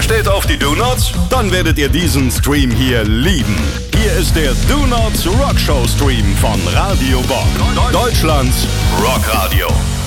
Steht auf die Do-Nots? Dann werdet ihr diesen Stream hier lieben. Hier ist der Do-Nots Rockshow Stream von Radio Bock. Deutschlands Rockradio.